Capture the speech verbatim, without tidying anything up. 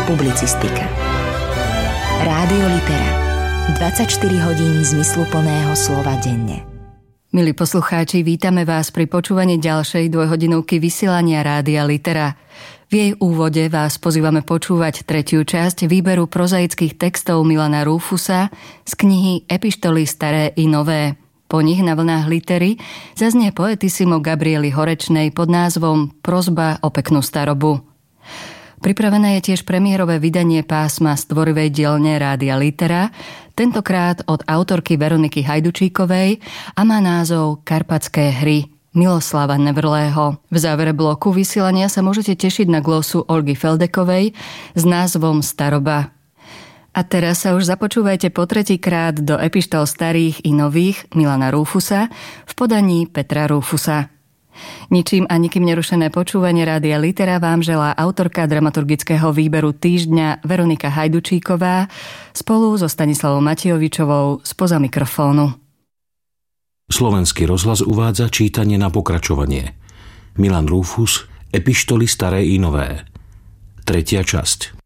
Publicistika. Rádio Litera. dvadsaťštyri hodín zmysluplného slova denne. Milí poslucháči, vítame vás pri počúvaní ďalšej dvojhodinovky vysielania Rádia Litera. V jej úvode vás pozývame počúvať tretiu časť výberu prozaických textov Milana Rúfusa z knihy Epištoly staré i nové. Po nich na vlnách Litery zaznie poetissimo Gabriely Horečnej pod názvom Prosba o peknú starobu. Pripravené je tiež premiérové vydanie pásma z tvorivej dielne Rádia Litera, tentokrát od autorky Veroniky Hajdučíkovej a má názov Karpatské hry Miloslava Nevrlého. V závere bloku vysielania sa môžete tešiť na glosu Olgy Feldekovej s názvom Staroba. A teraz sa už započúvajte po tretíkrát do epištol starých i nových Milana Rúfusa v podaní Petra Rúfusa. Ničím a nikým nerušené počúvanie Rádia Litera vám želá autorka dramaturgického výberu týždňa Veronika Hajdučíková spolu so Stanislavou Matejovičovou spoza mikrofónu. Slovenský rozhlas uvádza čítanie na pokračovanie. Milan Rúfus, Epištoly staré i nové. Tretia časť.